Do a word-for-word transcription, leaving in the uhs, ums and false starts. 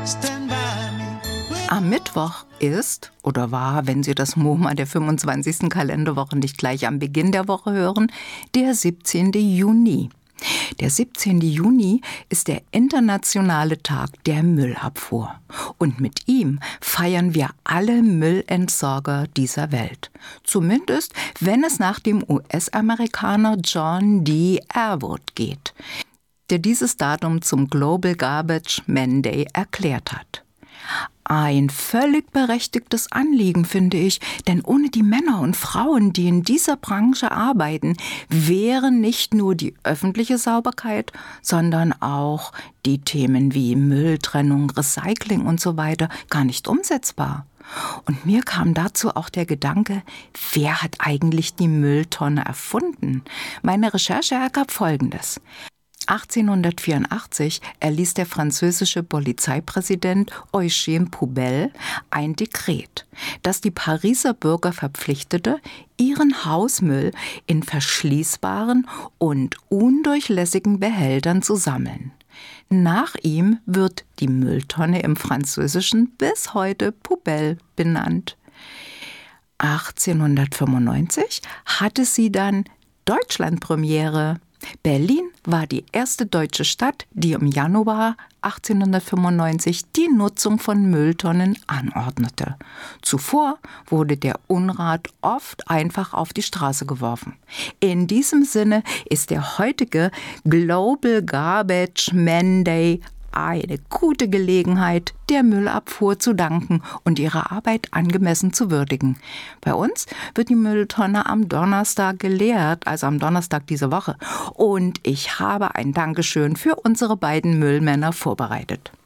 Am Mittwoch ist oder war, wenn Sie das MoMA der fünfundzwanzigsten Kalenderwoche nicht gleich am Beginn der Woche hören, der siebzehnten Juni. Der siebzehnten Juni ist der internationale Tag der Müllabfuhr. Und mit ihm feiern wir alle Müllentsorger dieser Welt. Zumindest, wenn es nach dem U S-Amerikaner John D. Elwood geht, der dieses Datum zum Global Garbage Man Day erklärt hat. Ein völlig berechtigtes Anliegen, finde ich, denn ohne die Männer und Frauen, die in dieser Branche arbeiten, wäre nicht nur die öffentliche Sauberkeit, sondern auch die Themen wie Mülltrennung, Recycling und so weiter gar nicht umsetzbar. Und mir kam dazu auch der Gedanke, wer hat eigentlich die Mülltonne erfunden? Meine Recherche ergab Folgendes. achtzehnhundertvierundachtzig erließ der französische Polizeipräsident Eugène Poubelle ein Dekret, das die Pariser Bürger verpflichtete, ihren Hausmüll in verschließbaren und undurchlässigen Behältern zu sammeln. Nach ihm wird die Mülltonne im Französischen bis heute Poubelle benannt. achtzehnhundertfünfundneunzig hatte sie dann Deutschlandpremiere. Berlin war die erste deutsche Stadt, die im Januar achtzehnhundertfünfundneunzig die Nutzung von Mülltonnen anordnete. Zuvor wurde der Unrat oft einfach auf die Straße geworfen. In diesem Sinne ist der heutige Global Garbage Man Day eine gute Gelegenheit, der Müllabfuhr zu danken und ihre Arbeit angemessen zu würdigen. Bei uns wird die Mülltonne am Donnerstag geleert, also am Donnerstag dieser Woche. Und ich habe ein Dankeschön für unsere beiden Müllmänner vorbereitet.